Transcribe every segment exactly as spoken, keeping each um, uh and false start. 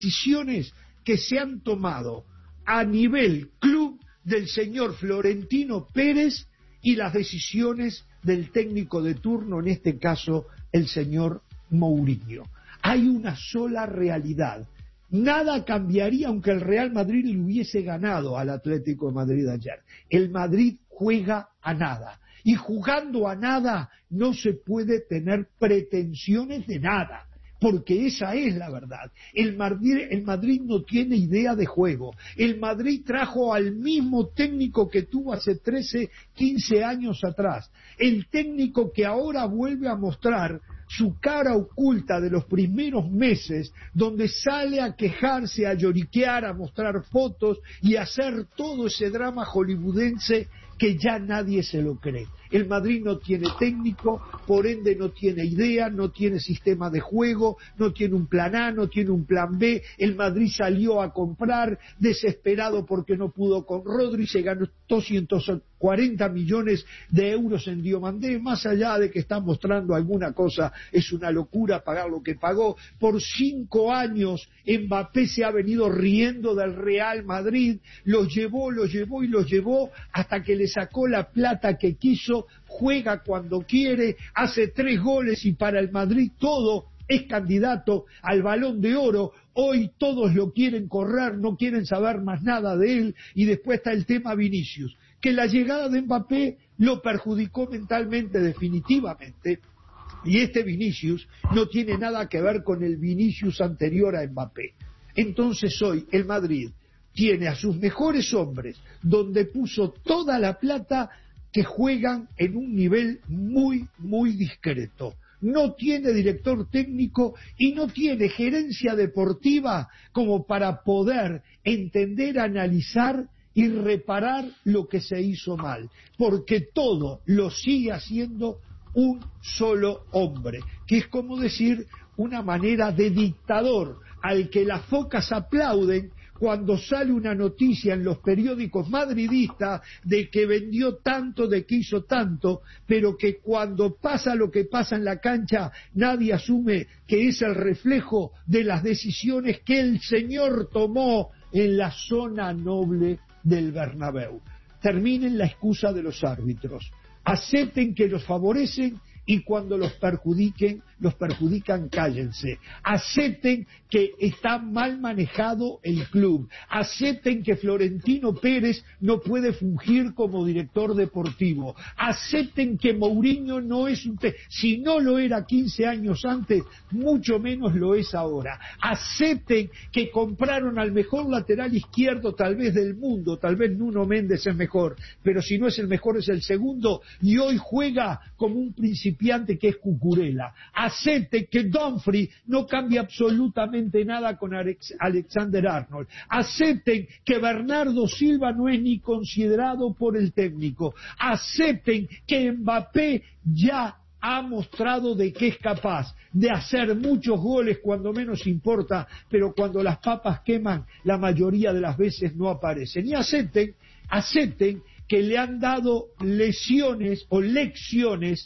decisiones que se han tomado a nivel club del señor Florentino Pérez y las decisiones del técnico de turno, en este caso el señor Mourinho. Hay una sola realidad. Nada cambiaría aunque el Real Madrid le hubiese ganado al Atlético de Madrid ayer. El Madrid juega a nada. Y jugando a nada no se puede tener pretensiones de nada, porque esa es la verdad. El Madrid, el Madrid no tiene idea de juego. El Madrid trajo al mismo técnico que tuvo hace trece, quince años atrás. El técnico que ahora vuelve a mostrar su cara oculta de los primeros meses, donde sale a quejarse, a lloriquear, a mostrar fotos y a hacer todo ese drama hollywoodense que ya nadie se lo cree. El Madrid no tiene técnico, por ende no tiene idea, no tiene sistema de juego, no tiene un plan A, no tiene un plan B. El Madrid salió a comprar, desesperado porque no pudo con Rodri, se ganó doscientos cuarenta millones de euros en Diomandé, más allá de que está mostrando alguna cosa, es una locura pagar lo que pagó. Por cinco años Mbappé se ha venido riendo del Real Madrid, los llevó, los llevó y los llevó hasta que le sacó la plata que quiso, juega cuando quiere, hace tres goles y para el Madrid todo es candidato al Balón de Oro. Hoy todos lo quieren correr, no quieren saber más nada de él. Y después está el tema Vinicius, que la llegada de Mbappé lo perjudicó mentalmente definitivamente, y este Vinicius no tiene nada que ver con el Vinicius anterior a Mbappé. Entonces hoy el Madrid tiene a sus mejores hombres, donde puso toda la plata, que juegan en un nivel muy, muy discreto. No tiene director técnico y no tiene gerencia deportiva como para poder entender, analizar y reparar lo que se hizo mal, porque todo lo sigue haciendo un solo hombre, que es como decir una manera de dictador al que las focas aplauden cuando sale una noticia en los periódicos madridistas de que vendió tanto, de que hizo tanto, pero que cuando pasa lo que pasa en la cancha nadie asume que es el reflejo de las decisiones que el señor tomó en la zona noble del Bernabéu. Terminen la excusa de los árbitros, acepten que los favorecen y cuando los perjudiquen, los perjudican, cállense. Acepten que está mal manejado el club. Acepten que Florentino Pérez no puede fungir como director deportivo. Acepten que Mourinho no es un... Te- si no lo era quince años antes, mucho menos lo es ahora. Acepten que compraron al mejor lateral izquierdo tal vez del mundo, tal vez Nuno Méndez es mejor, pero si no es el mejor es el segundo, y hoy juega como un principiante que es Cucurella. Acepte que Dumfries no cambia absolutamente nada con Alex- Alexander Arnold. Acepten que Bernardo Silva no es ni considerado por el técnico. Acepten que Mbappé ya ha mostrado de que es capaz de hacer muchos goles cuando menos importa, pero cuando las papas queman, la mayoría de las veces no aparecen. Y acepten, acepten que le han dado lesiones o lecciones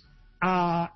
a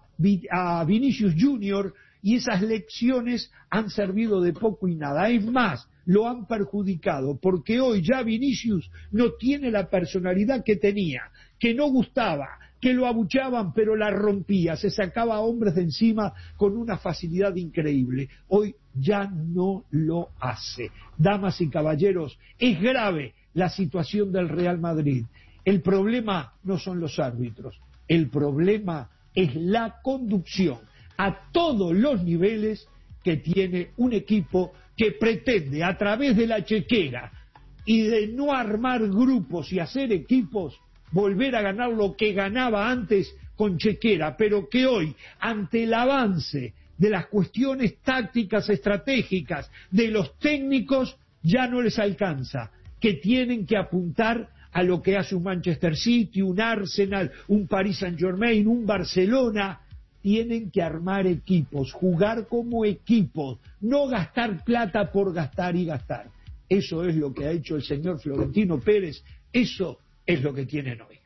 a Vinicius Junior, y esas lecciones han servido de poco y nada. Es más, lo han perjudicado, porque hoy ya Vinicius no tiene la personalidad que tenía, que no gustaba, que lo abuchaban pero la rompía, se sacaba a hombres de encima con una facilidad increíble. Hoy ya no lo hace. Damas y caballeros, es grave la situación del Real Madrid. El problema no son los árbitros, el problema es la conducción a todos los niveles que tiene un equipo que pretende, a través de la chequera y de no armar grupos y hacer equipos, volver a ganar lo que ganaba antes con chequera, pero que hoy, ante el avance de las cuestiones tácticas estratégicas de los técnicos, ya no les alcanza, que tienen que apuntar a lo que hace un Manchester City, un Arsenal, un Paris Saint-Germain, un Barcelona. Tienen que armar equipos, jugar como equipos, no gastar plata por gastar y gastar. Eso es lo que ha hecho el señor Florentino Pérez, eso es lo que tienen hoy.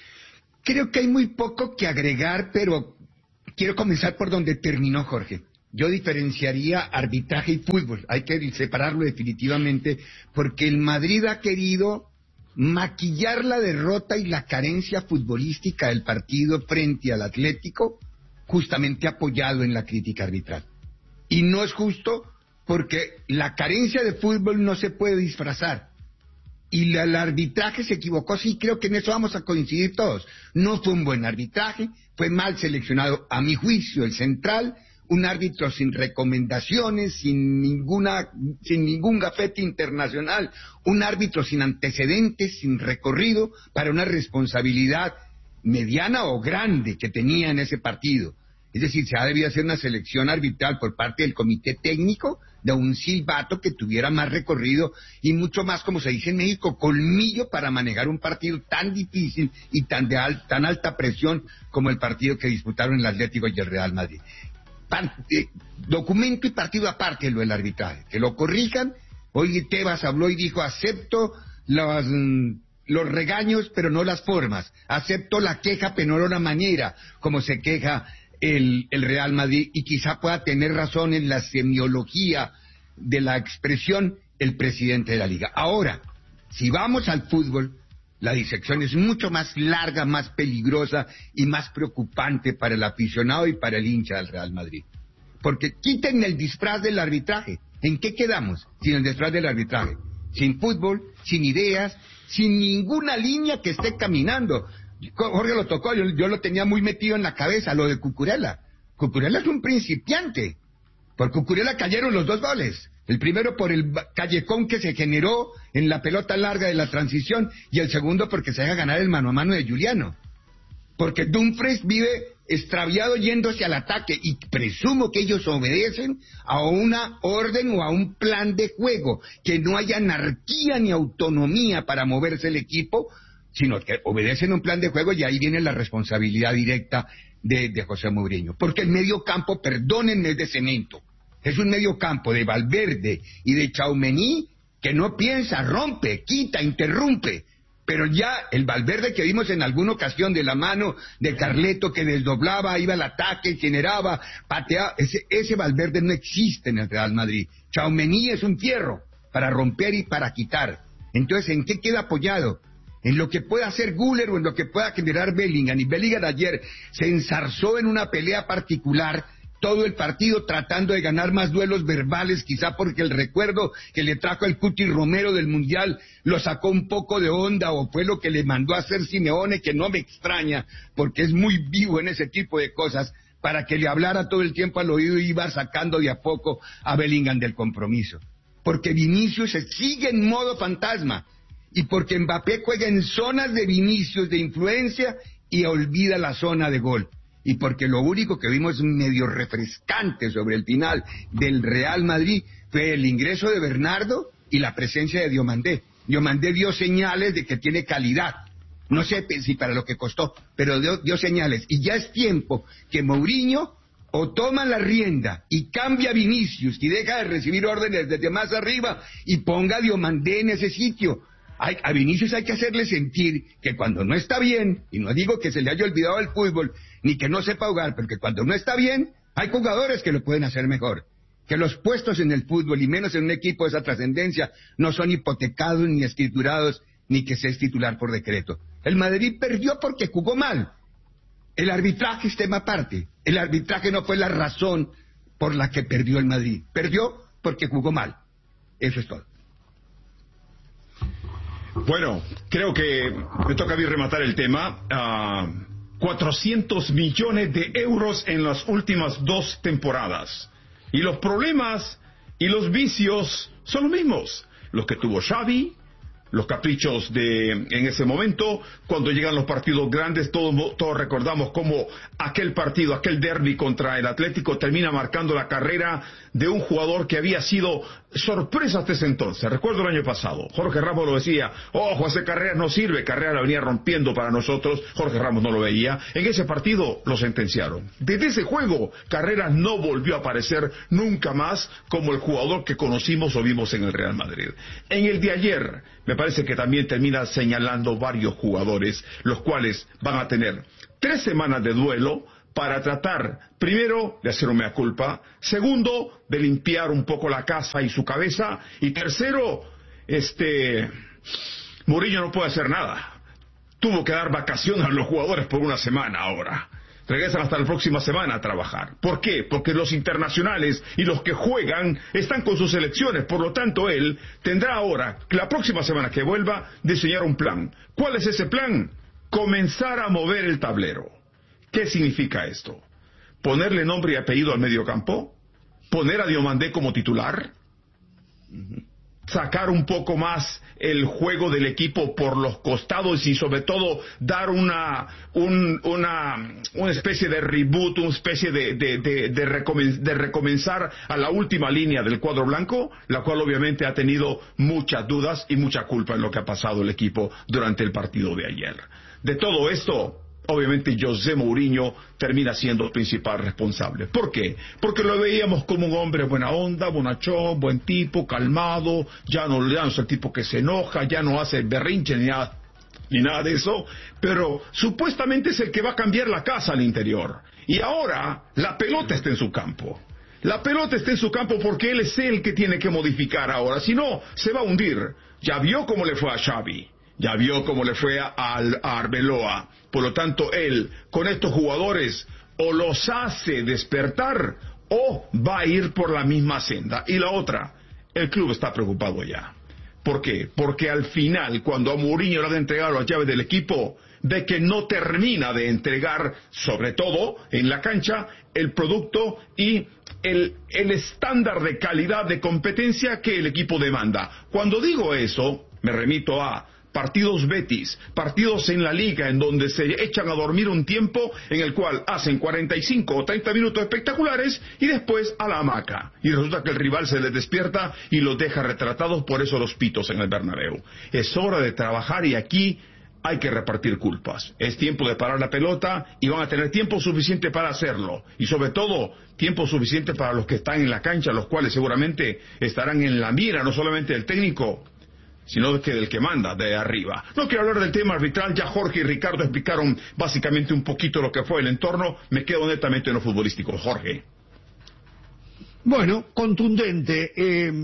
Creo que hay muy poco que agregar, pero quiero comenzar por donde terminó Jorge. yo diferenciaría arbitraje y fútbol. Hay que separarlo definitivamente, porque el Madrid ha querido maquillar la derrota y la carencia futbolística del partido frente al Atlético, justamente apoyado en la crítica arbitral. Y no es justo, porque la carencia de fútbol no se puede disfrazar. Y la, el arbitraje se equivocó, sí, creo que en eso vamos a coincidir todos. No fue un buen arbitraje, fue mal seleccionado, a mi juicio, el central, un árbitro sin recomendaciones, sin ninguna, sin ningún gafete internacional, un árbitro sin antecedentes, sin recorrido, para una responsabilidad mediana o grande que tenía en ese partido. Es decir, se ha debido hacer una selección arbitral por parte del comité técnico de un silbato que tuviera más recorrido y mucho más, como se dice en México, colmillo para manejar un partido tan difícil y tan de al, tan alta presión como el partido que disputaron el Atlético y el Real Madrid. Parte, documento y partido aparte lo del arbitraje, que lo corrijan. Hoy Tebas habló y dijo: acepto los, los regaños pero no las formas, acepto la queja pero no la manera como se queja el, el Real Madrid, y quizá pueda tener razón en la semiología de la expresión el presidente de la liga. Ahora, si vamos al fútbol, la disección es mucho más larga, más peligrosa y más preocupante para el aficionado y para el hincha del Real Madrid. Porque quiten el disfraz del arbitraje. ¿En qué quedamos sin el disfraz del arbitraje? Sin fútbol, sin ideas, sin ninguna línea que esté caminando. Jorge lo tocó, yo, yo lo tenía muy metido en la cabeza, lo de Cucurella. Cucurella es un principiante. Por Cucurella cayeron los dos goles. El primero por el callejón que se generó en la pelota larga de la transición, y el segundo porque se deja ganar el mano a mano de Juliano. Porque Dumfries vive extraviado yéndose al ataque, y presumo que ellos obedecen a una orden o a un plan de juego, que no haya anarquía ni autonomía para moverse el equipo, sino que obedecen a un plan de juego, y ahí viene la responsabilidad directa de, de José Mourinho. Porque el medio campo, perdónenme, es de cemento. Es un medio campo de Valverde y de Tchouaméni que no piensa, rompe, quita, interrumpe. Pero ya el Valverde que vimos en alguna ocasión de la mano de Carleto, que desdoblaba, iba al ataque, generaba, pateaba, ese, ese Valverde no existe en el Real Madrid. Tchouaméni es un fierro para romper y para quitar. Entonces, ¿en qué queda apoyado? En lo que pueda hacer Güler o en lo que pueda generar Bellingham. Y Bellingham ayer se enzarzó en una pelea particular todo el partido tratando de ganar más duelos verbales, quizá porque el recuerdo que le trajo el Cuti Romero del Mundial lo sacó un poco de onda, o fue lo que le mandó a hacer Simeone, que no me extraña, porque es muy vivo en ese tipo de cosas, para que le hablara todo el tiempo al oído y iba sacando de a poco a Bellingham del compromiso. Porque Vinicius se sigue en modo fantasma, y porque Mbappé juega en zonas de Vinicius de influencia y olvida la zona de gol. Y porque lo único que vimos medio refrescante sobre el final del Real Madrid fue el ingreso de Bernardo y la presencia de Diomandé. Diomandé dio señales de que tiene calidad. No sé si para lo que costó, pero dio, dio señales. Y ya es tiempo que Mourinho o toma la rienda y cambia a Vinicius y deja de recibir órdenes desde más arriba y ponga a Diomandé en ese sitio. Hay, a Vinicius hay que hacerle sentir que cuando no está bien, y no digo que se le haya olvidado el fútbol, ni que no sepa jugar, pero que cuando no está bien, hay jugadores que lo pueden hacer mejor. Que los puestos en el fútbol, y menos en un equipo de esa trascendencia, no son hipotecados ni escriturados, ni que se es titular por decreto. El Madrid perdió porque jugó mal. El arbitraje es tema aparte. El arbitraje no fue la razón por la que perdió el Madrid. Perdió porque jugó mal. Eso es todo. Bueno, creo que me toca a mí rematar el tema. Uh, cuatrocientos millones de euros en las últimas dos temporadas. Y los problemas y los vicios son los mismos. Los que tuvo Xavi, los caprichos de en ese momento, cuando llegan los partidos grandes, todos, todos recordamos cómo aquel partido, aquel derbi contra el Atlético termina marcando la carrera de un jugador que había sido sorpresa hasta ese entonces. Recuerdo el año pasado, Jorge Ramos lo decía: oh, José Carreras no sirve, Carreras la venía rompiendo para nosotros, Jorge Ramos no lo veía. En ese partido lo sentenciaron. Desde ese juego, Carreras no volvió a aparecer nunca más como el jugador que conocimos o vimos en el Real Madrid. En el de ayer, me parece que también termina señalando varios jugadores, los cuales van a tener tres semanas de duelo para tratar, primero, de hacer un mea culpa, segundo, de limpiar un poco la casa y su cabeza, y tercero, este, Mourinho no puede hacer nada. Tuvo que dar vacaciones a los jugadores por una semana ahora. Regresan hasta la próxima semana a trabajar. ¿Por qué? Porque los internacionales y los que juegan están con sus selecciones. Por lo tanto, él tendrá ahora, la próxima semana que vuelva, diseñar un plan. ¿Cuál es ese plan? Comenzar a mover el tablero. ¿Qué significa esto? ¿Ponerle nombre y apellido al mediocampo? ¿Poner a Diomandé como titular? Sacar un poco más el juego del equipo por los costados y sobre todo dar una un, una, una especie de reboot, una especie de, de, de, de, recomen, de recomenzar a la última línea del cuadro blanco, la cual obviamente ha tenido muchas dudas y mucha culpa en lo que ha pasado el equipo durante el partido de ayer. De todo esto, obviamente José Mourinho termina siendo el principal responsable. ¿Por qué? Porque lo veíamos como un hombre buena onda, bonachón, buen tipo, calmado, ya no, ya no es el tipo que se enoja, ya no hace berrinche ni nada, ni nada de eso, pero supuestamente es el que va a cambiar la casa al interior. Y ahora la pelota está en su campo. La pelota está en su campo porque él es el que tiene que modificar ahora, si no, se va a hundir. Ya vio cómo le fue a Xavi. Ya vio cómo le fue a, a Arbeloa. Por lo tanto, él, con estos jugadores, o los hace despertar, o va a ir por la misma senda. Y la otra, el club está preocupado ya. ¿Por qué? Porque al final, cuando a Mourinho le han entregado las llaves del equipo, ve que no termina de entregar, sobre todo en la cancha, el producto y el, el estándar de calidad de competencia que el equipo demanda. Cuando digo eso, me remito a partidos Betis, partidos en la liga en donde se echan a dormir un tiempo en el cual hacen cuarenta y cinco o treinta minutos espectaculares y después a la hamaca. Y resulta que el rival se les despierta y los deja retratados, por eso los pitos en el Bernabéu. Es hora de trabajar y aquí hay que repartir culpas. Es tiempo de parar la pelota y van a tener tiempo suficiente para hacerlo. Y sobre todo, tiempo suficiente para los que están en la cancha, los cuales seguramente estarán en la mira, no solamente del técnico, sino que del que manda, de arriba. No quiero hablar del tema arbitral, ya Jorge y Ricardo explicaron básicamente un poquito lo que fue el entorno, me quedo netamente en lo futbolístico. Jorge. Bueno, contundente. Eh,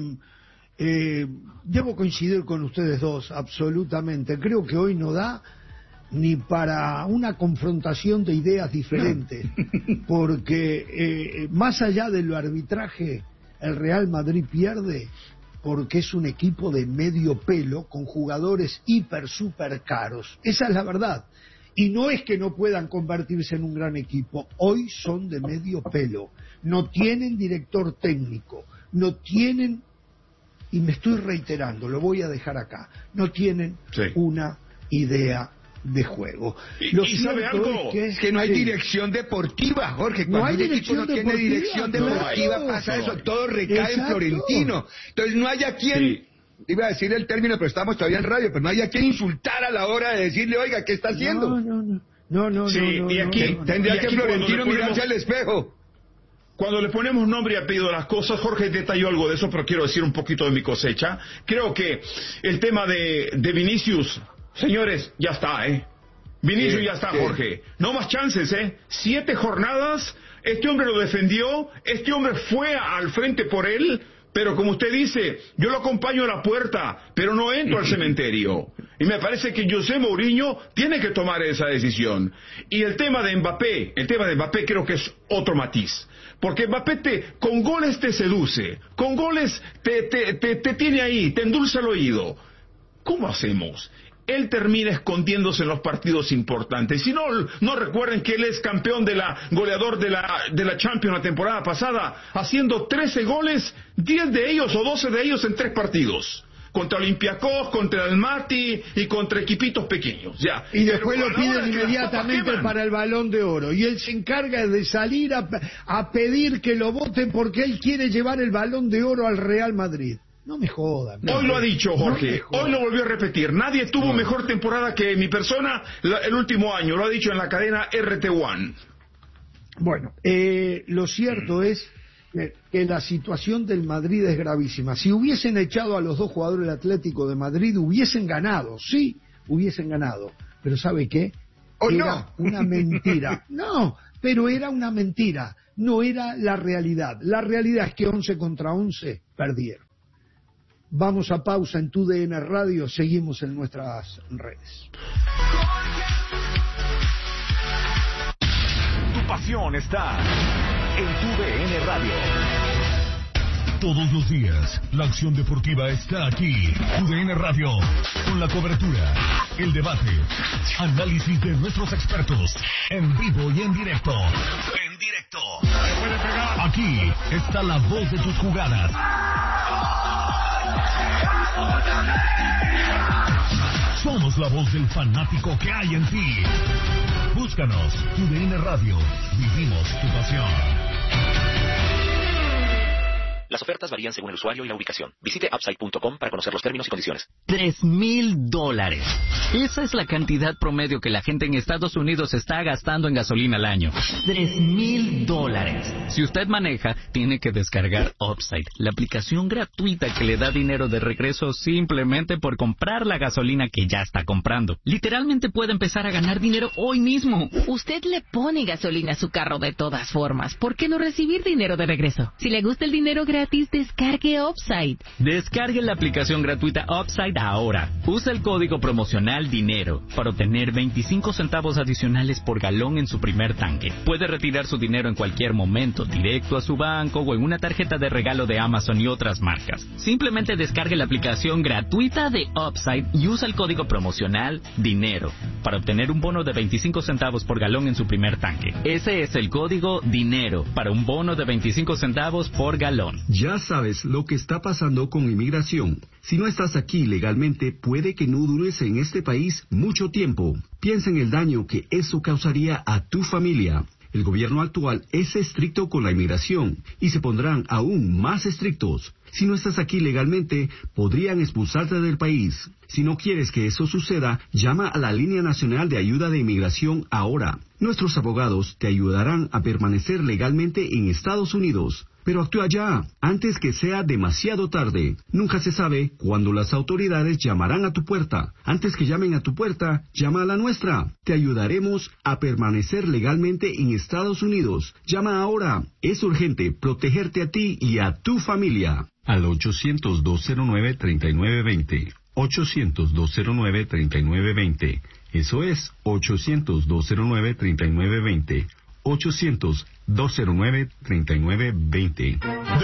eh, debo coincidir con ustedes dos, absolutamente. Creo que hoy no da ni para una confrontación de ideas diferentes, porque eh, más allá de lo arbitraje, el Real Madrid pierde porque es un equipo de medio pelo con jugadores hiper, super caros. Esa es la verdad. Y no es que no puedan convertirse en un gran equipo. Hoy son de medio pelo. No tienen director técnico. No tienen, y me estoy reiterando, lo voy a dejar acá, no tienen sí. una idea de juego. ¿Y, Lo y sabe algo? Es que, es que no hay sí. dirección deportiva, Jorge. Cuando no hay un equipo no tiene dirección deportiva, claro. pasa eso, todo recae Exacto. en Florentino. Entonces no hay a quien, sí. iba a decir el término, pero estamos todavía en radio, pero no hay a quien insultar a la hora de decirle, oiga, ¿qué está haciendo? No, no, no. No, no, sí, no, no, y aquí, no, no, tendría y que aquí Florentino ponemos, mirarse al espejo. Cuando le ponemos nombre y apellido a las cosas, Jorge detalló algo de eso, pero quiero decir un poquito de mi cosecha. Creo que el tema de, de Vinicius, señores, ya está, ¿eh? Vinicius sí, ya está, sí. Jorge. No más chances, ¿eh? Siete jornadas, este hombre lo defendió, este hombre fue al frente por él, pero como usted dice, yo lo acompaño a la puerta, pero no entro al cementerio. Y me parece que José Mourinho tiene que tomar esa decisión. Y el tema de Mbappé, el tema de Mbappé creo que es otro matiz. Porque Mbappé te, con goles te seduce, con goles te, te, te, te tiene ahí, te endulza el oído. ¿Cómo hacemos? Él termina escondiéndose en los partidos importantes. Si no, no recuerden que él es campeón de la goleador de la, de la Champions la temporada pasada, haciendo trece goles, diez de ellos o doce de ellos en tres partidos. Contra Olympiacos, contra el Mati y contra equipitos pequeños. Ya. Y después lo piden inmediatamente para el Balón de Oro. Y él se encarga de salir a, a pedir que lo voten porque él quiere llevar el Balón de Oro al Real Madrid. No me jodan. Hoy lo ha dicho Jorge, no hoy lo volvió a repetir. Nadie tuvo no. mejor temporada que mi persona la, el último año. Lo ha dicho en la cadena R T uno. Bueno, eh, lo cierto es que, que la situación del Madrid es gravísima. Si hubiesen echado a los dos jugadores del Atlético de Madrid, hubiesen ganado. Sí, hubiesen ganado. Pero ¿sabe qué? ¿O Era no? una mentira. No, pero era una mentira, no era la realidad. La realidad es que once contra once perdieron. Vamos a pausa en Tu D N Radio, seguimos en nuestras redes. Tu pasión está en Tu D N Radio. Todos los días, la acción deportiva está aquí. Tu D N Radio, con la cobertura, el debate, análisis de nuestros expertos, en vivo y en directo. En directo. Aquí está la voz de tus jugadas. Somos la voz del fanático que hay en ti. Búscanos, Tu D N Radio. Vivimos tu pasión. Las ofertas varían según el usuario y la ubicación. Visite upside punto com para conocer los términos y condiciones. Tres mil dólares. Esa es la cantidad promedio que la gente en Estados Unidos está gastando en gasolina al año. Tres mil dólares. Si usted maneja, tiene que descargar Upside, la aplicación gratuita que le da dinero de regreso simplemente por comprar la gasolina que ya está comprando. Literalmente puede empezar a ganar dinero hoy mismo. Usted le pone gasolina a su carro de todas formas. ¿Por qué no recibir dinero de regreso? Si le gusta el dinero gratis, descargue Upside. Descargue la aplicación gratuita Upside ahora. Usa el código promocional DINERO para obtener veinticinco centavos adicionales por galón en su primer tanque. Puede retirar su dinero en cualquier momento, directo a su banco o en una tarjeta de regalo de Amazon y otras marcas. Simplemente descargue la aplicación gratuita de Upside y usa el código promocional DINERO para obtener un bono de veinticinco centavos por galón en su primer tanque. Ese es el código DINERO para un bono de veinticinco centavos por galón. Ya sabes lo que está pasando con inmigración. Si no estás aquí legalmente, puede que no dures en este país mucho tiempo. Piensa en el daño que eso causaría a tu familia. El gobierno actual es estricto con la inmigración y se pondrán aún más estrictos. Si no estás aquí legalmente, podrían expulsarte del país. Si no quieres que eso suceda, llama a la Línea Nacional de Ayuda de Inmigración ahora. Nuestros abogados te ayudarán a permanecer legalmente en Estados Unidos. Pero actúa ya, antes que sea demasiado tarde. Nunca se sabe cuándo las autoridades llamarán a tu puerta. Antes que llamen a tu puerta, llama a la nuestra. Te ayudaremos a permanecer legalmente en Estados Unidos. Llama ahora. Es urgente protegerte a ti y a tu familia. Al ochocientos, dos cero nueve, treinta y nueve veinte. ochocientos, dos cero nueve, treinta y nueve veinte. Eso es ochocientos, dos cero nueve, treinta y nueve veinte. ochocientos, dos cero nueve, treinta y nueve veinte.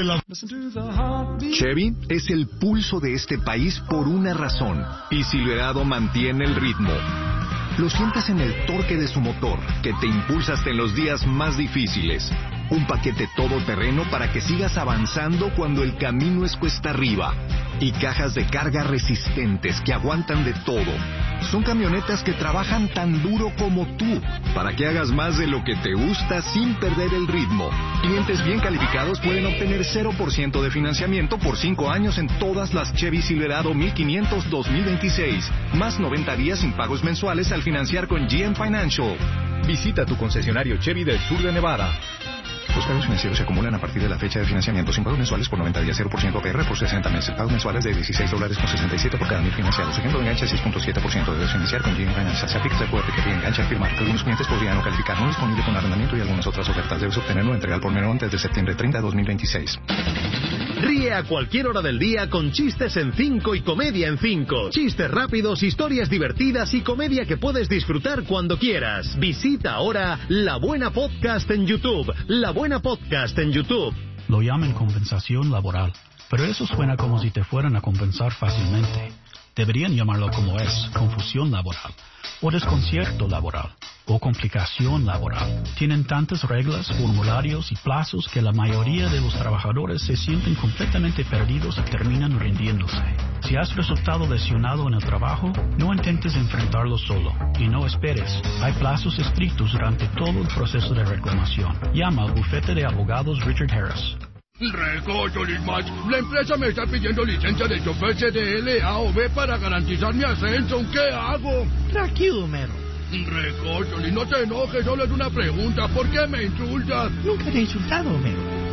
Chevy es el pulso de este país por una razón, y Silverado mantiene el ritmo. Lo sientes en el torque de su motor, que te impulsa hasta en los días más difíciles. Un paquete todoterreno para que sigas avanzando cuando el camino es cuesta arriba. Y cajas de carga resistentes que aguantan de todo. Son camionetas que trabajan tan duro como tú, para que hagas más de lo que te gusta sin perder el ritmo. Clientes bien calificados pueden obtener cero por ciento de financiamiento por cinco años en todas las Chevy Silverado mil quinientos dos mil veintiséis, más noventa días sin pagos mensuales al financiar con G M Financial. Visita tu concesionario Chevy del sur de Nevada. Los pagos financieros se acumulan a partir de la fecha de financiamiento sin pagos mensuales por noventa días, cero por ciento A P R por sesenta meses. Pagos mensuales de dieciséis dólares con sesenta y siete por cada mil financiados. Ejemplo de enganche seis punto siete por ciento. Debes financiar con G M Financial. Se aplica el acuerdo que engancha a firmar. Algunos clientes podrían no calificar. No disponible con arrendamiento y algunas otras ofertas. Debes obtenerlo o entregar por menor antes de septiembre treinta de dos mil veintiséis. Ríe a cualquier hora del día con chistes en cinco y comedia en cinco. Chistes rápidos, historias divertidas y comedia que puedes disfrutar cuando quieras. Visita ahora La Buena Podcast en YouTube. La Buena Podcast en YouTube. Lo llaman compensación laboral, pero eso suena como si te fueran a compensar fácilmente. Deberían llamarlo como es, confusión laboral, o desconcierto laboral, o complicación laboral. Tienen tantas reglas, formularios y plazos que la mayoría de los trabajadores se sienten completamente perdidos y terminan rindiéndose. Si has resultado lesionado en el trabajo, no intentes enfrentarlo solo y no esperes. Hay plazos estrictos durante todo el proceso de reclamación. Llama al bufete de abogados Richard Harris. Recocho, Lismach. La empresa me está pidiendo licencia de chofer C D L A o B para garantizar mi ascenso. ¿Qué hago? Tranquilo, Homero. Recocho, no te enojes, solo es una pregunta. ¿Por qué me insultas? Nunca te he insultado, Homero.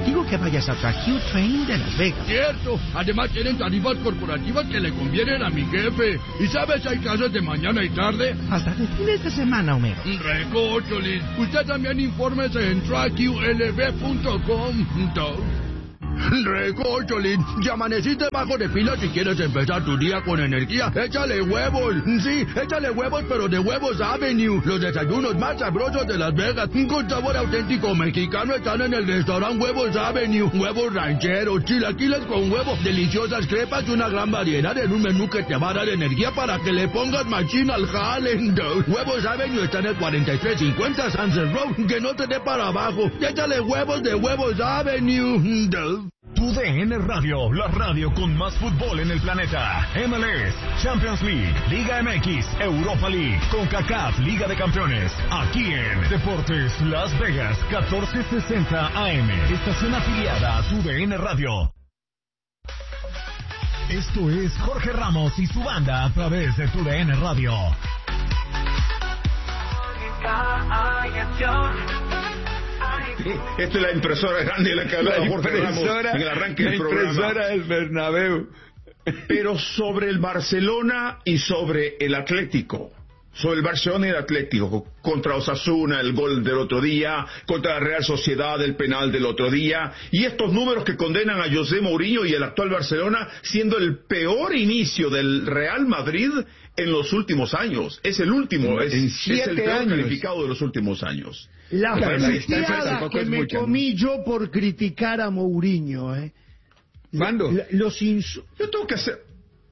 Digo que vayas a Trajillo Train de Las Vegas. Cierto. Además tienen tarifas corporativas que le convienen a mi jefe. ¿Y sabes, hay clases de mañana y tarde? Hasta de fines de semana, Homero. Recócholis. Usted también infórmese en track u l v punto com. Recócholis, si amaneciste bajo de pila y quieres empezar tu día con energía, échale huevos. Sí, échale huevos, pero de Huevos Avenue. Los desayunos más sabrosos de Las Vegas, con sabor auténtico mexicano, están en el restaurante Huevos Avenue. Huevos rancheros, chilaquiles con huevo, deliciosas crepas y una gran variedad en un menú que te va a dar energía para que le pongas machín al jale. Huevos Avenue está en el cuarenta y tres cincuenta Sunset Road, que no te dé para abajo. Échale huevos de Huevos Avenue. Tu D N Radio, la radio con más fútbol en el planeta. M L S, Champions League, Liga M X, Europa League, CONCACAF, Liga de Campeones. Aquí en Deportes Las Vegas, catorce sesenta A M. Estación afiliada a Tu D N Radio. Esto es Jorge Ramos y su banda a través de Tu D N Radio. Esta es la impresora grande la que hablaba Jorge Ramos en el arranque del programa. La impresora del Bernabéu. Pero sobre el Barcelona y sobre el Atlético. Sobre el Barcelona y el Atlético. Contra Osasuna, el gol del otro día. Contra la Real Sociedad, el penal del otro día. Y estos números que condenan a José Mourinho y el actual Barcelona siendo el peor inicio del Real Madrid en los últimos años. Es el último, es, en es el peor años. calificado de los últimos años. La puteada que me mucha, comí ¿no? yo por criticar a Mourinho, ¿eh? ¿Cuándo? La, los insu... Yo tengo que hacer...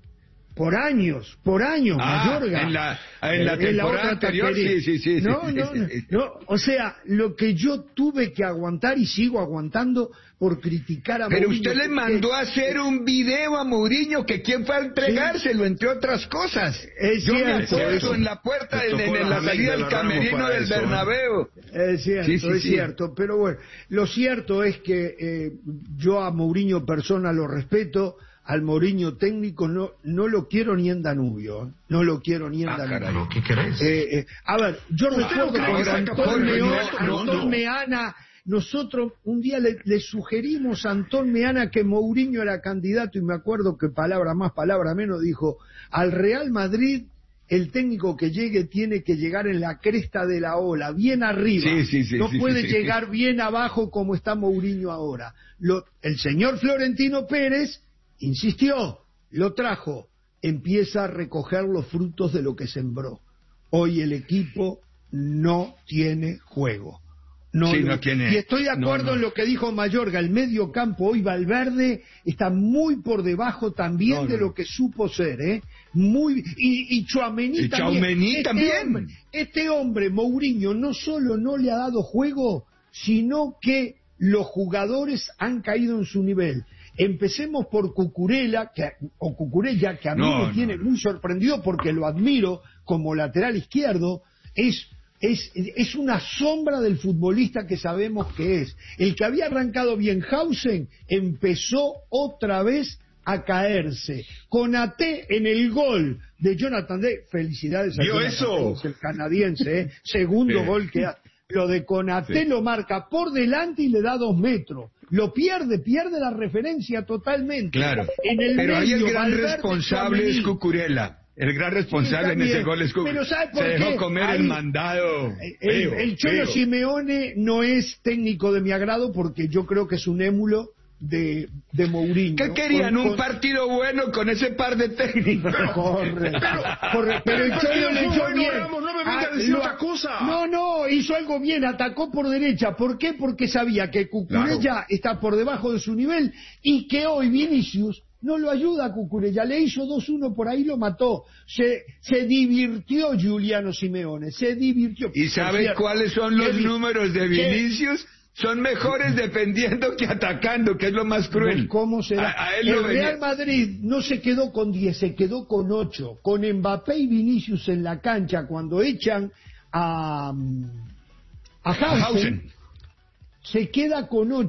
Por años, por años, ah, Mayorga. En la, en la temporada la anterior, sí, sí, sí. No, sí, no, sí, sí. no, o sea, lo que yo tuve que aguantar y sigo aguantando por criticar a Pero Mourinho. usted le mandó a hacer un video a Mourinho, que quién fue a entregárselo, sí. entre otras cosas. Es yo cierto, me acuerdo eso. en la puerta, en, en, en la salida del camerino del eso, Bernabéu. Es cierto, sí, sí, es sí. cierto, pero bueno, lo cierto es que eh, yo a Mourinho persona lo respeto. Al Mourinho técnico no no lo quiero ni en Danubio, no lo quiero ni en ah, Danubio. Caray, ¿qué querés? Eh, eh, a ver, yo recuerdo cuando Antón, Meo, no, Antón no. Meana, nosotros un día le, le sugerimos a Antón Meana que Mourinho era candidato y me acuerdo que palabra más, palabra menos dijo, al Real Madrid el técnico que llegue tiene que llegar en la cresta de la ola, bien arriba. Sí, sí, sí, no sí, puede sí, sí. llegar bien abajo como está Mourinho ahora. Lo, el señor Florentino Pérez insistió, lo trajo, empieza a recoger los frutos de lo que sembró. Hoy el equipo no tiene juego. No, sí, no, no tiene, y estoy de acuerdo no, no. en lo que dijo Mayorga, el medio campo hoy Valverde está muy por debajo también no, no. de lo que supo ser, ¿eh? Muy y, y Tchouaméni también. Este también. Hombre, este hombre, Mourinho, no solo no le ha dado juego, sino que los jugadores han caído en su nivel. Empecemos por Cucurella, que, o Cucurella, que a mí no, me tiene no. muy sorprendido porque lo admiro como lateral izquierdo, es... Es, es una sombra del futbolista que sabemos que es. El que había arrancado Bienhausen empezó otra vez a caerse. Konaté en el gol de Jonathan Day. Felicidades a Jonathan eso? Day, el canadiense, ¿eh? Segundo sí. gol que hace. Lo de Konaté sí. lo marca por delante y le da dos metros. Lo pierde, pierde la referencia totalmente. Claro, en el pero medio, ahí el gran Valverde, responsable Tchouaméni. es Cucurella. El gran responsable sí, en ese gol es Pero ¿sabe por Se dejó qué? comer Ahí, el mandado. El, feo, el Cholo feo. Simeone no es técnico de mi agrado porque yo creo que es un émulo de, de Mourinho. ¿Qué querían? Con, un con... partido bueno con ese par de técnicos. Corre, pero, corre, pero el Cholo le echó bueno, bien. Ramos, no me venga Ah, a decir lo- otra cosa. No, no, hizo algo bien, atacó por derecha. ¿Por qué? Porque sabía que Cucurella Claro. está por debajo de su nivel y que hoy Vinicius no lo ayuda a Cucurella, le hizo dos uno por ahí, lo mató. Se, se divirtió Giuliano Simeone, se divirtió. ¿Y Por sabe cierto, cuáles son los que- números de que- Vinicius? Son mejores defendiendo que atacando, que es lo más cruel. ¿Cómo será? A, a él el lo venía- Real Madrid no se quedó con diez, se quedó con ocho. Con Mbappé y Vinicius en la cancha cuando echan a, a Hausen, Hausen. se queda con ocho.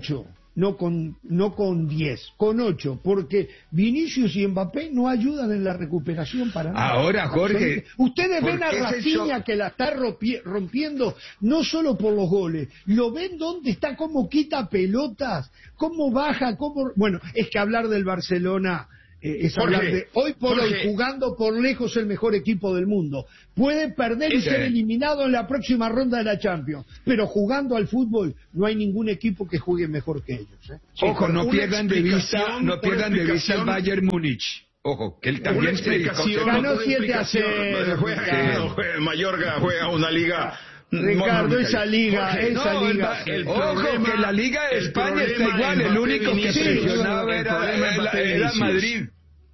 no con no con diez, con ocho, porque Vinicius y Mbappé no ayudan en la recuperación para nada. Ahora, Jorge, ustedes ven a Rafinha que la está rompiendo no solo por los goles, lo ven dónde está, cómo quita pelotas, cómo baja, cómo... Bueno, es que hablar del Barcelona... Eh, es Jorge, hablar de hoy por Jorge. hoy, jugando por lejos el mejor equipo del mundo. Puede perder y Ese. ser eliminado en la próxima ronda de la Champions, pero jugando al fútbol no hay ningún equipo que juegue mejor que ellos. ¿eh? Ojo, no una pierdan de vista, explicación, no una pierdan de vista el explicación. Bayern Múnich. Ojo, que él Una también se explicación, ganó una siete a cero, explicación. Juega, Ricardo. juega, Mayorga juega una liga. Ricardo, Bueno, esa liga, Jorge, esa no, liga. el, el ojo, problema- que la Liga de el España está problema igual, de el Mbappé único que Vinicius, presionaba el era, problema de era, Mbappé era Vinicius. Madrid.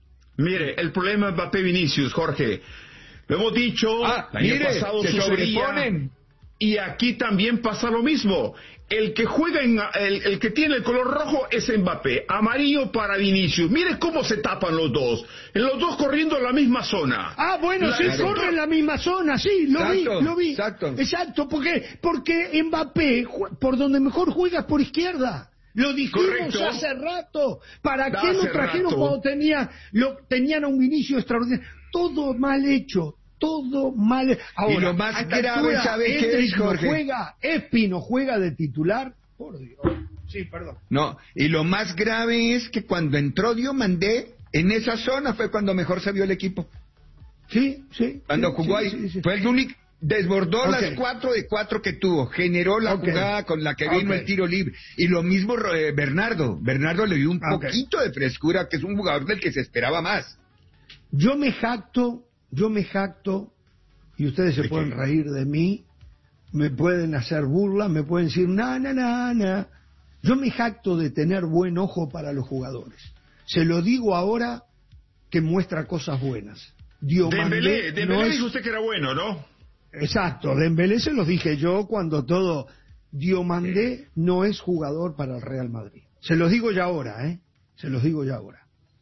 Mire, el problema es Mbappé Vinicius, Jorge. Lo hemos dicho, Ah, el año mire, pasado se sucedía, sobreponen. y aquí también pasa lo mismo. El que juega en, el, el que tiene el color rojo es Mbappé, amarillo para Vinicius. Mire cómo se tapan los dos, en los dos corriendo en la misma zona. Ah, bueno, La- se la- corre en la misma zona, sí, lo Exacto, vi, lo vi. exacto. Exacto, porque, porque Mbappé, ju- por donde mejor juega es por izquierda. Lo dijimos Correcto. hace rato. ¿Para qué Hace lo trajeron rato. cuando tenía, lo, tenían a un Vinicius extraordinario? Todo mal hecho, todo mal hecho. Ahora, Y lo más a esta grave, altura, ¿sabe qué Endrick es, no Jorge? juega, Espi no juega de titular. Por Dios. Sí, perdón. No, y lo más grave es que cuando entró Diomandé, en esa zona fue cuando mejor se vio el equipo. Sí, sí. Cuando sí, jugó sí, ahí, sí, sí. fue el único, desbordó Ok. las cuatro de cuatro que tuvo, generó la Ok. jugada con la que vino Ok. el tiro libre. Y lo mismo eh, Bernardo, Bernardo le dio un Ok. poquito de frescura, que es un jugador del que se esperaba más. Yo me jacto, yo me jacto, y ustedes se ¿De pueden qué? reír de mí, me pueden hacer burla, me pueden decir, na, na, na, na. Yo me jacto de tener buen ojo para los jugadores. Se lo digo ahora que muestra cosas buenas. Diomandé Dembélé, Dembélé no es- dijo usted que era bueno, ¿no? Exacto, Dembélé se los dije yo cuando todo... Diomandé no es jugador para el Real Madrid. Se los digo ya ahora, ¿eh? Se los digo ya ahora.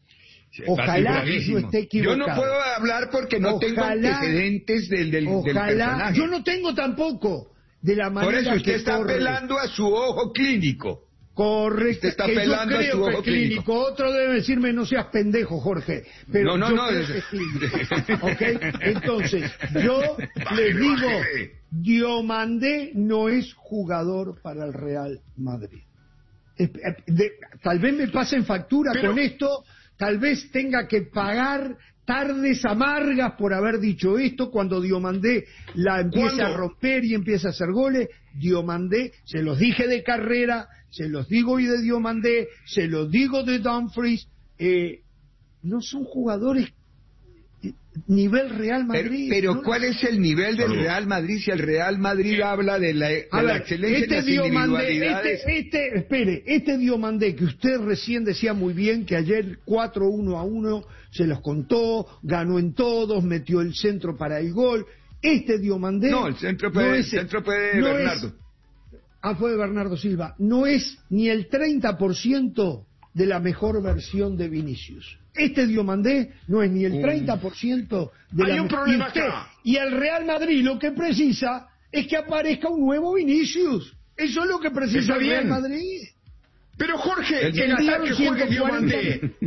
Ojalá que yo esté equivocado. Yo no puedo hablar porque no tengo Ojalá- antecedentes del, del, del Ojalá, personaje. yo no tengo tampoco de la manera Por eso usted que está corre. apelando a su ojo clínico. Correcto, Usted está que yo apelando a creo su que ojo es clínico. clínico. Otro debe decirme no seas pendejo, Jorge. Pero No, no, yo no, creo es- que es clínico. ¿Ok? Entonces, yo Baje, les digo, baje. Diomandé no es jugador para el Real Madrid. Es- eh, de- tal vez me pasen factura Pero- con esto, tal vez tenga que pagar tardes amargas por haber dicho esto cuando Diomandé la empieza ¿Cuándo? a romper y empieza a hacer goles. Diomandé, se los dije de Carrera, se los digo hoy de Diomandé, se los digo de Dumfries, eh, no son jugadores eh, nivel Real Pero, Madrid. pero no- ¿cuál es el nivel del Real Madrid si el Real Madrid habla de la, de A la ver, excelencia este de las Diomandé, individualidades? este, este, espere, este Diomandé que usted recién decía muy bien que ayer cuatro uno a uno se los contó, ganó en todos, metió el centro para el gol. Este Diomandé No, el centro fue, no el es- centro fue de no es- Bernardo. ah, fue de Bernardo Silva. No es ni el treinta por ciento de la mejor versión de Vinicius. Este Diomandé no es ni el treinta por ciento de Hay la un me- problema y usted- acá. Y el Real Madrid lo que precisa es que aparezca un nuevo Vinicius. Eso es lo que precisa Está el Real bien. Madrid. Pero Jorge, El el, día gastaron que juegue ciento cuarenta. Diomandé,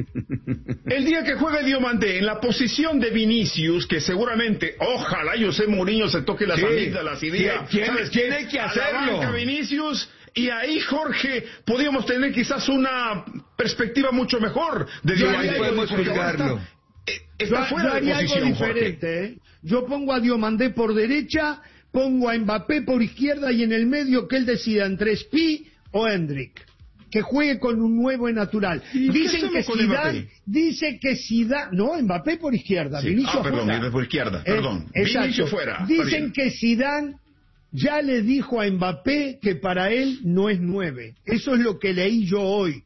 el día que juegue Diomandé en la posición de Vinicius, que seguramente, ojalá José Mourinho se toque las Sí. amígdalas y diga, Tiene- ¿sabes tiene qué? que A la hacerlo. banca Vinicius, y ahí, Jorge, podríamos tener quizás una perspectiva mucho mejor de Yo Diomandé. haría podemos algo diferente. juzgarlo. Eh, Está Yo- fuera yo de haría posición, algo Jorge. diferente, ¿eh? Yo pongo a Diomandé por derecha, pongo a Mbappé por izquierda y en el medio que él decida entre Spi o Endrick. Que juegue con un nueve natural. ¿Y qué Dicen hacemos que con Zidane, Mbappé? dice que Zidane, no, Mbappé por izquierda, Sí. Vinicius Ah, perdón, fuera. por izquierda, Eh, perdón. exacto. Vinicius fuera. está bien. Dicen que Zidane ya le dijo a Mbappé que para él no es nueve. Eso es lo que leí yo hoy.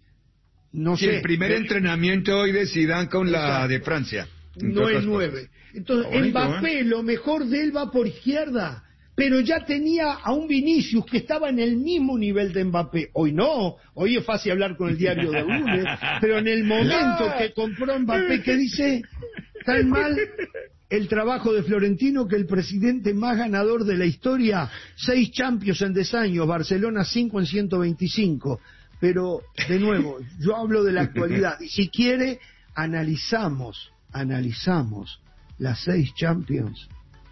No Sí, sé. el primer Eh, entrenamiento hoy de Zidane con la Exacto. de Francia. entre no es otras nueve. cosas. Entonces, Está bonito, Mbappé, ¿eh? lo mejor de él va por izquierda. Pero ya tenía a un Vinicius que estaba en el mismo nivel de Mbappé. Hoy no, hoy es fácil hablar con el diario de lunes, pero en el momento que compró Mbappé, que dice, tan mal el trabajo de Florentino que el presidente más ganador de la historia, seis Champions en diez años, Barcelona cinco en ciento veinticinco. pero de nuevo, yo hablo de la actualidad, y si quiere, analizamos, analizamos las seis Champions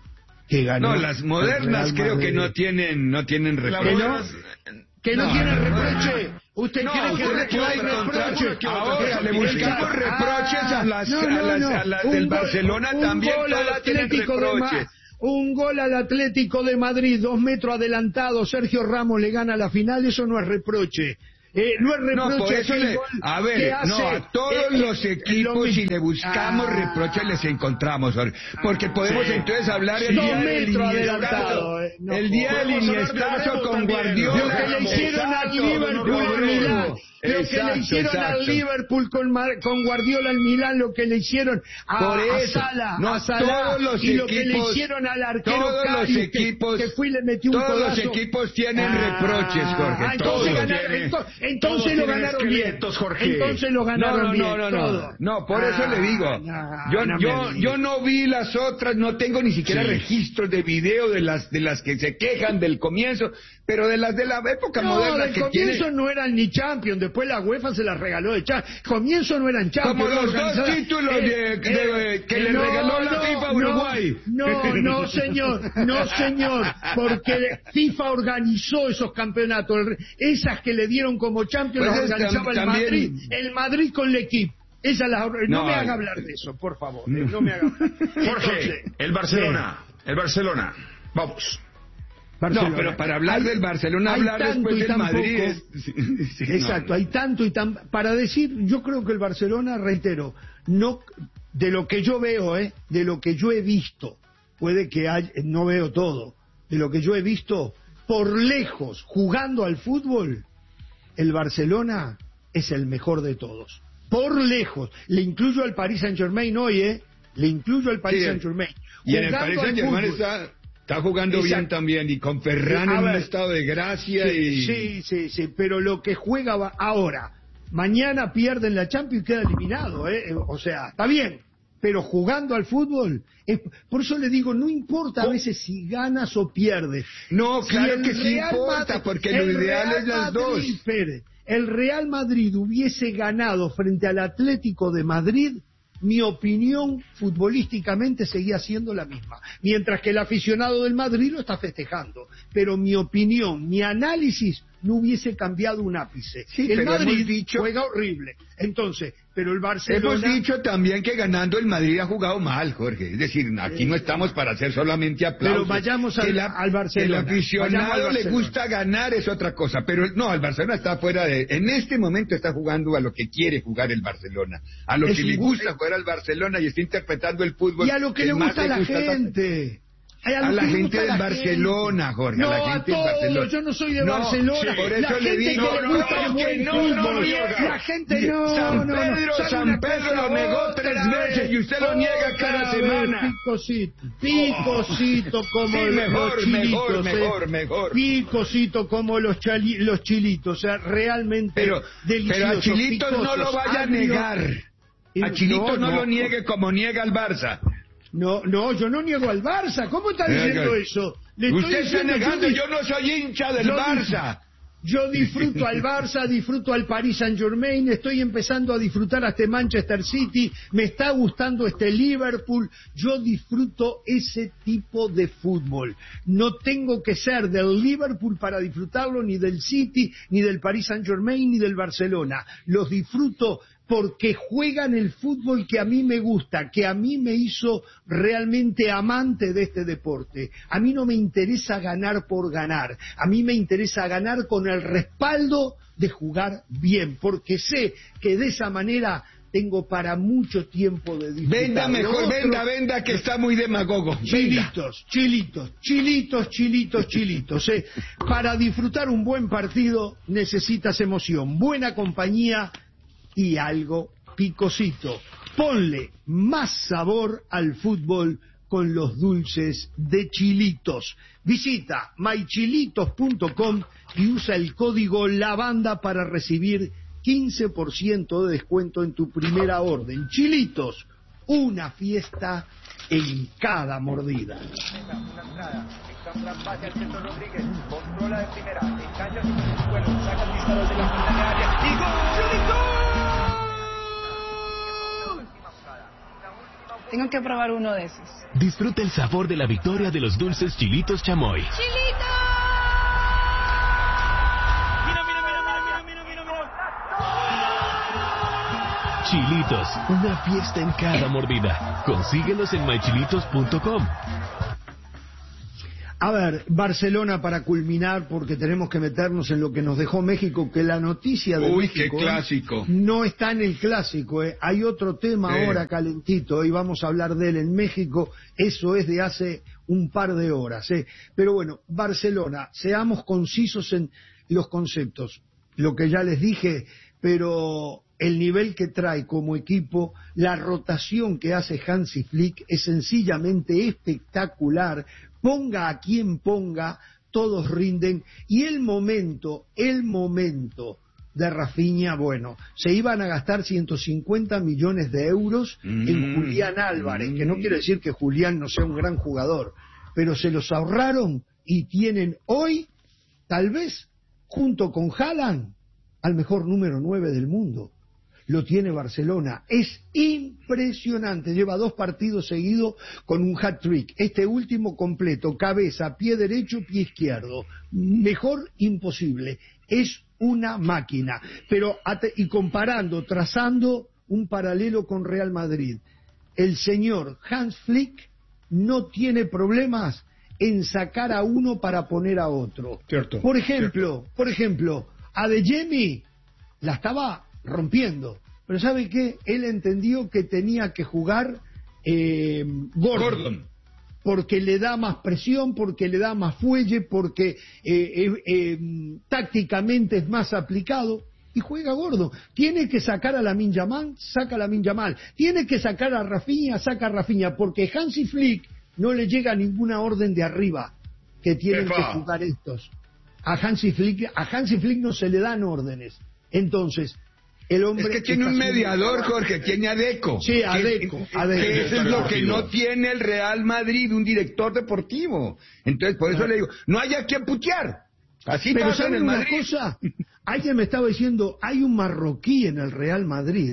que ganó. No, las modernas creo que no tienen, no tienen reproche. Que no, no tienen reproche. ¿Usted no, cree que usted no hay reproche? Ahora le buscamos reproches a las, no, no, a las, no. a las Un del gol, Barcelona un también gol al todas tienen Atlético de reproches. Ma- Un gol al Atlético de Madrid, dos metros adelantado, Sergio Ramos le gana la final, eso no es reproche. Eh, no es reproche. No, por eso aquel le, gol a ver, que no, hace, a todos eh, los eh, equipos si le buscamos ah, reproches les encontramos, Jorge, porque podemos sí. entonces hablar el Dos día del metros Iniestazo, adelantado, eh, no, el día del podemos hablar de Iniestazo Ramos con también. Guardiola, Lo que le hicieron al exacto, Liverpool con al Milán, Bruno. lo que Exacto, le hicieron exacto. al Liverpool con, Mar- con Guardiola al Milán, lo que le hicieron a, Por a eso, Sala, no, a Salah, todos los y lo que le equipos- hicieron al arquero todos los Karius, equipos- que, que fue y le metió un todos los codazo. equipos tienen Ah, reproches, Jorge, ah, entonces todos ganaron, tienen- ento- entonces todos lo tienen ganaron bien. esqueletos, Jorge. Entonces lo ganaron no, no, bien. no, no, no, todo. no, por eso le digo, Ah, yo, no yo, me yo no vi las otras, no tengo ni siquiera Sí. registros de video de las, de las que se quejan del comienzo, pero de las de la época No, moderna del que comienzo tiene, no eran ni Champions, después la UEFA se las regaló de Champions. Comienzo no eran Champions. como los organizada- dos títulos eh, de, de- eh, que eh, le no, regaló la no, FIFA a no, Uruguay. No, no, señor, no, señor, porque FIFA organizó esos campeonatos, el- esas que le dieron como Champions Pues las es organizaba tam- el también- Madrid, el Madrid con el equipo. Esa las, or- no, No, me haga ay. hablar de eso, por favor, eh, no me haga hablar. Jorge, Entonces, el Barcelona, el Barcelona, vamos. Barcelona. No, pero para hablar Hay- del Barcelona, hay hablar tanto después y del tan Madrid poco. es... sí, no. Exacto, hay tanto y tan... Para decir, yo creo que el Barcelona, reitero, no de lo que yo veo, ¿eh? de lo que yo he visto, puede que hay, no veo todo, de lo que yo he visto, por lejos, jugando al fútbol, el Barcelona es el mejor de todos. Por lejos. Le incluyo al Paris Saint-Germain hoy, ¿eh? Le incluyo al Paris Sí, Saint-Germain. Y en el Jugando Paris al Saint-Germain fútbol. está, está jugando Exacto. bien también, y con Ferran A en un ver. estado de gracia Sí, y... sí, sí, sí, pero lo que juega va- ahora, mañana pierden la Champions y queda eliminado, ¿eh? O sea, está bien, pero jugando al fútbol, es- por eso le digo, no importa a veces si ganas o pierdes. No, Si claro el que sí Real importa, Madrid- porque lo el ideal Real es las Madrid, dos. espere, el Real Madrid hubiese ganado frente al Atlético de Madrid, mi opinión futbolísticamente seguía siendo la misma, mientras que el aficionado del Madrid lo está festejando, pero mi opinión, mi análisis no hubiese cambiado un ápice. Sí, el pero Madrid hemos dicho- juega horrible, entonces, pero el Barcelona... Hemos dicho también que ganando el Madrid ha jugado mal, Jorge. Es decir, aquí no estamos para hacer solamente aplausos. Pero vayamos al- Que la- al Barcelona. que el aficionado Vayamos al le Barcelona. gusta ganar es otra cosa, pero no, el Barcelona está fuera de... En este momento está jugando a lo que quiere jugar el Barcelona, a lo Es que un le gu- gusta jugar al Barcelona y está interpretando el fútbol. Y a lo que le más gusta a la gusta gente. Ay, A lo la que le gente gusta a del la Barcelona, gente. Jorge, a No, la a gente del todos, Barcelona. yo no soy de No, Barcelona. sí, por la eso le gente digo, que le no, gusta no, el buen que no, fútbol. no lo niega. La gente no, San no, no. Pedro, ¿Sabe San una Pedro cosa? lo negó Otra tres vez, veces y usted lo niega cada otra vez, semana. Picosito, picosito como Sí, los mejor, chilitos. mejor, eh. mejor, mejor. Picosito como los, chali- los chilitos. O sea, realmente Pero, delicioso. pero a Chilitos no lo picosos, vaya a agrios. negar. A Chilitos no, lo niegue como niega al Barça. No, no, yo no niego al Barça. ¿Cómo está diciendo eso? Le estoy Usted está diciendo, negando, di- yo no soy hincha del yo di- Barça. Yo disfruto al Barça, disfruto al Paris Saint-Germain, estoy empezando a disfrutar a este Manchester City, me está gustando este Liverpool, yo disfruto ese tipo de fútbol. No tengo que ser del Liverpool para disfrutarlo, ni del City, ni del Paris Saint-Germain, ni del Barcelona. Los disfruto porque juegan el fútbol que a mí me gusta, que a mí me hizo realmente amante de este deporte. A mí no me interesa ganar por ganar, a mí me interesa ganar con el respaldo de jugar bien, porque sé que de esa manera tengo para mucho tiempo de disfrutar. Venda Lo mejor, otro- venda, venda, que está muy demagogo. Venga. Chilitos, chilitos, chilitos, chilitos, chilitos. ¿eh? Para disfrutar un buen partido necesitas emoción, buena compañía y algo picosito. Ponle más sabor al fútbol con los dulces de Chilitos. Visita my chilitos punto com y usa el código LAVANDA para recibir quince por ciento de descuento en tu primera orden. Chilitos, una fiesta en cada mordida. Una entrada, entra un pase al centro Rodríguez, controla de primera, engancha su vuelo, saca el disparo de la final de área y gol. Tengo que probar uno de esos. Disfruta el sabor de la victoria de los dulces Chilitos Chamoy. ¡Chilitos! Chilitos, una fiesta en cada mordida. Consíguelos en my chilitos punto com. A ver, Barcelona para culminar, porque tenemos que meternos en lo que nos dejó México, que la noticia de Uy, México qué clásico. ¿eh? No está en el clásico, ¿eh? Hay otro tema Sí. ahora calentito, y vamos a hablar de él en México, eso es de hace un par de horas, ¿eh? Pero bueno, Barcelona, seamos concisos en los conceptos, lo que ya les dije, pero el nivel que trae como equipo, la rotación que hace Hansi Flick es sencillamente espectacular. Ponga a quien ponga, todos rinden. Y el momento, el momento de Rafinha, bueno, se iban a gastar ciento cincuenta millones de euros mm. en Julián Álvarez, mm. que no quiere decir que Julián no sea un gran jugador, pero se los ahorraron y tienen hoy, tal vez, junto con Haaland, al mejor número nueve del mundo. Lo tiene Barcelona, es impresionante, lleva dos partidos seguidos con un hat-trick, este último completo, cabeza, pie derecho, pie izquierdo, mejor imposible, es una máquina, pero y comparando, trazando un paralelo con Real Madrid, el señor Hans Flick no tiene problemas en sacar a uno para poner a otro. Cierto, por ejemplo, cierto. por ejemplo, Adeyemi la estaba rompiendo, pero ¿sabe qué? Él entendió que tenía que jugar eh, Gordon, Gordon, porque le da más presión, porque le da más fuelle, porque eh, eh, eh, tácticamente es más aplicado, y juega Gordon. Tiene que sacar a Lamine Yamal, saca a Lamine Yamal. Tiene que sacar a Rafinha, saca a Rafinha, porque Hansi Flick no le llega ninguna orden de arriba que tienen Epa. que jugar estos. A Hansi Flick, a Hansi Flick no se le dan órdenes. Entonces, el hombre... Es que tiene un mediador, Jorge, tiene a Deco. Sí, a Deco. Que, a Deco. Que eso es lo que no tiene el Real Madrid, un director deportivo. Entonces, por eso ah. le digo, no hay a quien putear. Así Pero pasa en el una Madrid. cosa, alguien me estaba diciendo, hay un marroquí en el Real Madrid.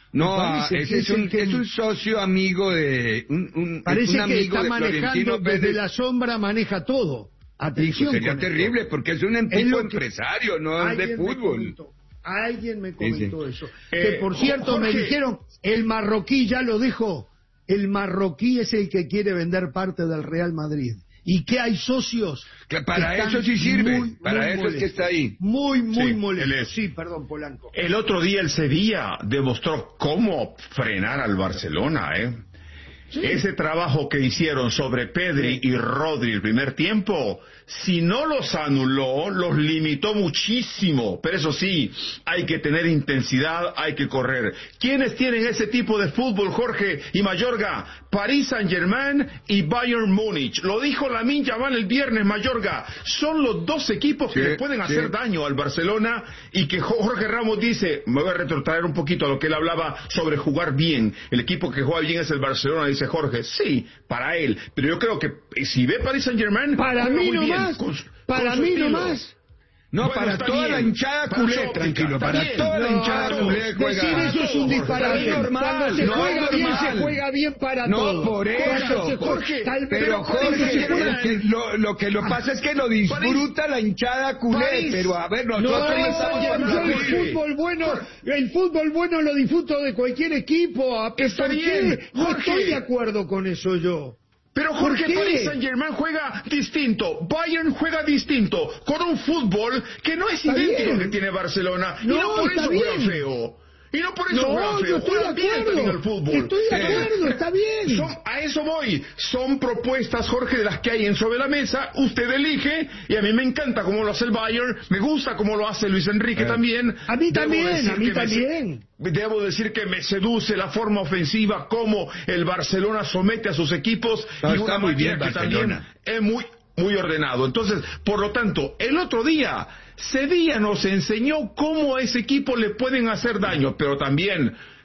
No, ese es, es, un, que... es un socio amigo de... Un, un, parece un amigo que está manejando desde Pérez. La sombra, maneja todo. Atención. Hijo, sería terrible, esto. Porque es un tipo empresario, no es de fútbol. Alguien me comentó sí, sí. eso. Eh, que por cierto Jorge... me dijeron, el marroquí ya lo dijo, el marroquí es el que quiere vender parte del Real Madrid. ¿Y que hay socios? Que para eso sí sirve, muy, para muy eso molestos. Es que está ahí. Muy, muy sí, molesto. Sí, perdón, Polanco. El otro día el Sevilla demostró cómo frenar al Barcelona, ¿eh? Sí. Ese trabajo que hicieron sobre Pedri y Rodri el primer tiempo, si no los anuló, los limitó muchísimo. Pero eso sí, hay que tener intensidad, hay que correr. ¿Quiénes tienen ese tipo de fútbol, Jorge y Mayorga? París Saint-Germain y Bayern Múnich. Lo dijo Lamine Yamal el viernes, Mayorga. Son los dos equipos que sí, le pueden hacer sí. daño al Barcelona, y que Jorge Ramos dice, me voy a retrotraer un poquito a lo que él hablaba sobre jugar bien. El equipo que juega bien es el Barcelona, dice Jorge. Sí, para él. Pero yo creo que si ve Paris Saint-Germain, para mí no más, con, para con mí no más. No, bueno, para toda bien. La hinchada culé, tranquilo, para bien. Toda la hinchada no, culé juega. Decir eso es un disparate. Normal, se no juega es bien, normal. se juega bien para no, todo. No, por eso. Jorge, Jorge, pero Jorge, Jorge que lo, lo que lo pasa es que lo disfruta París, la hinchada culé, París, pero a ver, nosotros no, no estamos yo el fútbol bueno, el fútbol bueno lo disfruto de cualquier equipo. Está bien, no estoy de acuerdo con eso yo. Pero Jorge, Paris Saint-Germain juega distinto, Bayern juega distinto, con un fútbol que no es idéntico al que tiene Barcelona, no, y no por eso bien. juega feo. Y no por eso no, juega feo, yo estoy juega bien también al fútbol. Estoy de acuerdo, eh, está bien. Son, a eso voy. Son propuestas, Jorge, de las que hay en sobre la mesa. Usted elige, y a mí me encanta cómo lo hace el Bayern, me gusta cómo lo hace Luis Enrique eh. también. A mí también, a mí también. Me, debo decir que me seduce la forma ofensiva, cómo el Barcelona somete a sus equipos. No, y está una muy bien que Barcelona. También es muy... muy ordenado. Entonces, por lo tanto, el otro día, Sevilla nos enseñó cómo a ese equipo le pueden hacer daño, pero también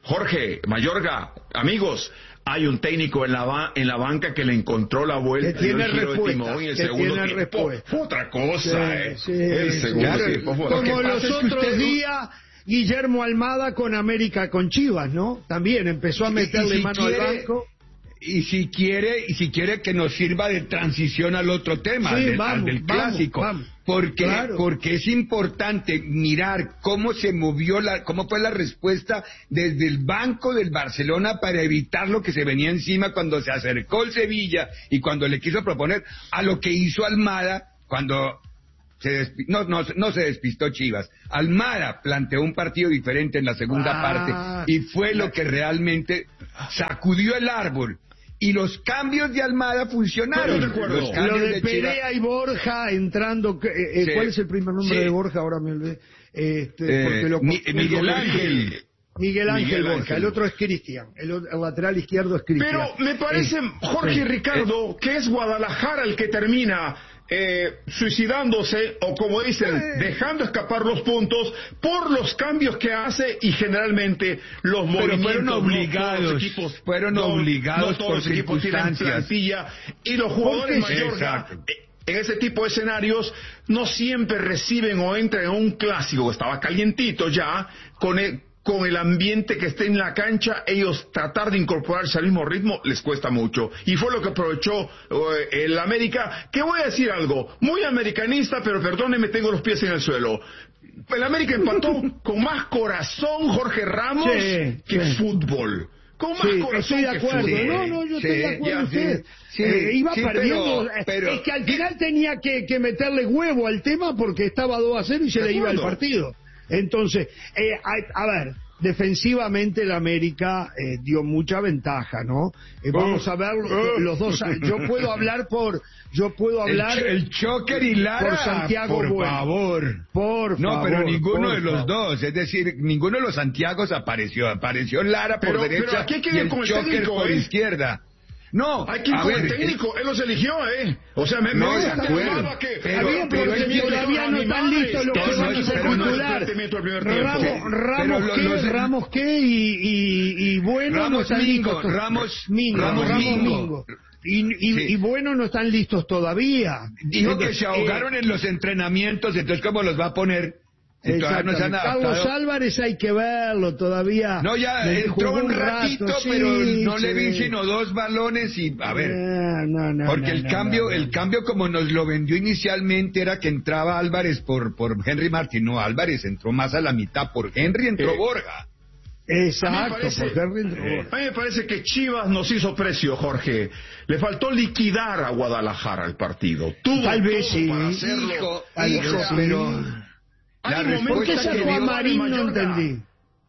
Jorge, Mayorga, amigos, hay un técnico en la ba en la banca que le encontró la vuelta que tiene y el giro de timón y el segundo tiene tiempo. respuesta. Fue otra cosa, Sí, eh. sí, el segundo claro, tiempo fue como los es que otros usted- días, Guillermo Almada con América con Chivas, ¿no? También empezó a Y- y meterle si mano quiere- al banco. Y si quiere, y si quiere que nos sirva de transición al otro tema, Sí, al del, vamos, al del vamos, clásico, vamos. porque Claro. porque es importante mirar cómo se movió la, cómo fue la respuesta desde el banco del Barcelona para evitar lo que se venía encima cuando se acercó el Sevilla y cuando le quiso proponer a lo que hizo Almada cuando se despi- no, no, no se despistó Chivas. Almada planteó un partido diferente en la segunda Ah, parte y fue lo que realmente sacudió el árbol. Y los cambios de Almada funcionaron. Pero de acuerdo. Los Lo cambios de de Chivas- Perea y Borja entrando, eh, eh, Sí. ¿cuál es el primer nombre Sí. de Borja? Ahora me olvidé. Este, Eh, porque lo Mi- confundo. Miguel Ángel. Miguel Ángel Miguel Borja, Ángel. el otro es Cristian, el, o- el lateral izquierdo es Cristian. Pero me parece, Eh, Jorge sí. y Ricardo, que es Guadalajara el que termina eh, suicidándose, o como dicen, dejando escapar los puntos por los cambios que hace y generalmente los Pero movimientos. fueron no obligados, todos los equipos, fueron no- obligados no todos por los equipos tienen circunstancias. plantilla y los jugadores Porque- Mayorga, Exacto. eh, en ese tipo de escenarios no siempre reciben o entran en un clásico que estaba calientito ya con el, con el ambiente que esté en la cancha. Ellos tratar de incorporarse al mismo ritmo les cuesta mucho y fue lo que aprovechó eh, el América, que voy a decir algo muy americanista, pero perdónenme, tengo los pies en el suelo. El América empató con más corazón, Jorge Ramos, Sí, que sí. fútbol. Con más Sí, corazón estoy de que acuerdo. fútbol. No, no, yo estoy sí, de acuerdo ya, con usted. sí, Eh, iba sí, perdiendo. pero- pero- es que al final tenía que, que meterle huevo al tema porque estaba dos a cero y se De le iba el acuerdo. partido. Entonces, eh, a, a ver, defensivamente el América eh, dio mucha ventaja, ¿no? Eh, vamos a ver los, los dos. Yo puedo hablar por. Yo puedo El, hablar. Ch- el Choker y Lara, por Santiago por Bueno. favor. Por No, favor, pero ninguno por de los favor. dos, es decir, ninguno de los Santiagos apareció. Apareció Lara por Pero- pero derecha aquí hay que y ver el con el Choker técnico, por ¿eh? izquierda. No, Hay que ir a con ver, el técnico, él los eligió, ¿eh? O sea, me, No, me de dicen que acuerdo. Almada que... Pero- Está bien, pero porque es que todavía no están listos los que pero van no a es- ser pero no es titular. planteamiento del primer tiempo. Ramos, Ramos Pero lo- qué, los- Ramos qué y, y, y bueno no Ramos están Mingo, listos. Ramos- Mingo, Ramos Ramos Mingo. Mingo. Y, y, Sí. y bueno no están listos todavía. Dijo que Entonces, se ahogaron eh, en los entrenamientos, entonces ¿cómo los va a poner? Si todavía no se han exactamente. Carlos adaptado. Álvarez hay que verlo todavía. No, ya Le entró jugó un ratito, rato, pero sí, no le vi sí. sino dos balones y, a ver, No, no, no, porque no, el no, cambio, no, no. el cambio como nos lo vendió inicialmente era que entraba Álvarez por, por Henry Martín. No, Álvarez entró más a la mitad, por Henry entró Eh, Borja. A mí me Exacto, parece- porque Henry entró. eh, a mí me parece que Chivas nos hizo precio, Jorge. Le faltó liquidar a Guadalajara el partido. Tuvo Tal vez todo sí. para hacerlo. Hijo, Tal hijo, vez sí. pero Hay la un momento ¿Por qué respuesta que sacó a dio Marín? No Mayorga. entendí.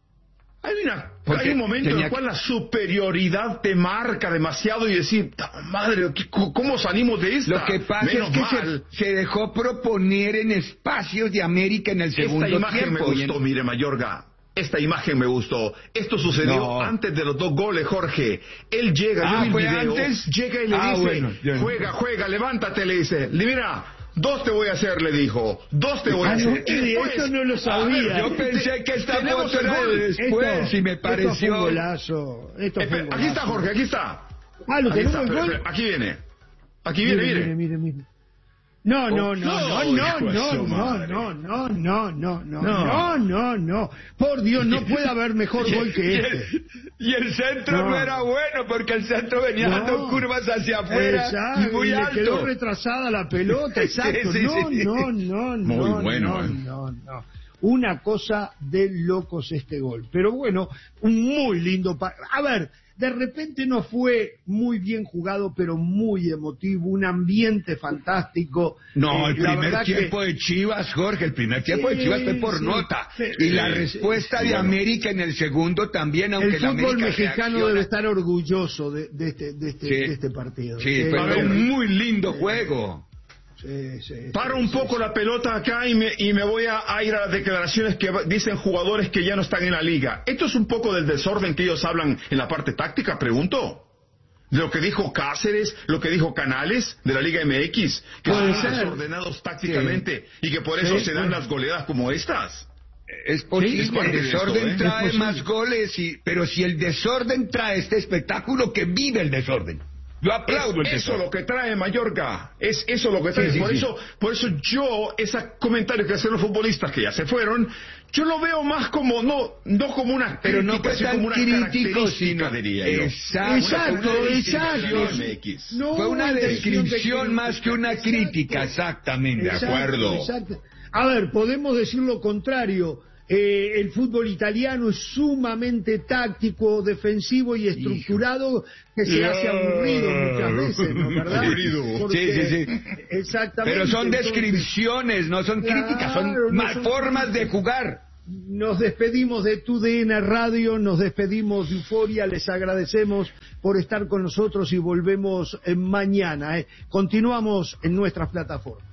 Hay, una, Porque hay un momento en tenía el que- cual la superioridad te marca demasiado y decir, "Ta madre, ¿qué- ¿cómo salimos de esta? Lo que pasa Menos es que mal. se, se dejó proponer en espacios de América en el segundo Esta imagen tiempo. me y en- gustó, mire, Mayorga. Esta imagen me gustó. Esto sucedió No. antes de los dos goles, Jorge. Él llega, Ah, yo vi el ¿fue video, antes? llega y le Ah, dice, bueno, yo- juega, juega, levántate, le dice. Le mira, dos te voy a hacer, le dijo. Dos te voy a Ah, no, hacer. Y después- eso no lo A sabía. ver, Yo pensé que esta tenemos foto el era gol. de después y me Esto fue un pareció... golazo. Esto fue un Espera, aquí está, golazo. Jorge, aquí está. Ah, lo Aquí tenemos está, el espera, gol. espera, aquí viene. Aquí viene, mire, mire. mire, mire, mire. No, no, Oh, no, no, no, no, hijo de no, su no, madre. no, no, no, no, no, No. no, no, no. Por Dios, no puede haber mejor gol que Y este. el, y el centro no. No. era bueno porque el centro venía No. dando curvas hacia afuera Exacto, y muy y le alto. quedó retrasada la pelota, exacto. Sí, sí, no, sí. no, no, Muy no, bueno, no, eh. no, no. Una cosa de locos este gol. Pero bueno, un muy lindo... pa- A ver, de repente no fue muy bien jugado, pero muy emotivo, un ambiente fantástico. No, Eh, el la primer verdad tiempo que- de Chivas, Jorge, el primer tiempo de Sí, Chivas fue por sí, nota. sí, y la sí, respuesta sí, de bueno. América en el segundo también, aunque El la fútbol América mexicano reacciona- debe estar orgulloso de, de este, de, este, Sí. de este partido. Sí, Eh, fue eh, un muy lindo juego. sí, sí, Paro sí, un sí, poco sí. la pelota acá y me, y me voy a, a ir a las declaraciones que va- dicen jugadores que ya no están en la liga. ¿Esto es un poco del desorden que ellos hablan en la parte táctica? Pregunto. De lo que dijo Cáceres, lo que dijo Canales de la Liga M X, que Puede son ser. desordenados tácticamente y que por eso Sí, se dan bueno. las goleadas como estas. Es posible, Sí, es el desorden esto, ¿eh? trae Es más goles, y, pero si el desorden trae este espectáculo, que vive el desorden. Yo aplaudo es, el eso desorden. lo que trae Mallorca, es eso lo que trae. Sí, sí, por sí. eso, por eso yo, esos comentarios que hacen los futbolistas que ya se fueron, yo lo veo más como, no, no como una Pero no crítica, fue sino tan como una crítico, característica, sino... diría yo. Exacto, Exacto, una exacto. descripción. M X. No Fue una hubo intención de descripción más que una Exacto. crítica, exactamente. De Exacto, acuerdo. exacto. A ver, podemos decir lo contrario. Eh, el fútbol italiano es sumamente táctico, defensivo y estructurado, que se hace aburrido muchas veces, ¿no? ¿Verdad? Aburrido. Porque- Sí, sí, sí. Exactamente. Pero son entonces, descripciones, no son Claro, críticas, son no más son formas de jugar. Nos despedimos de Tu D N Radio, nos despedimos de Euforia, les agradecemos por estar con nosotros y volvemos eh, mañana. eh. Continuamos en nuestras plataformas.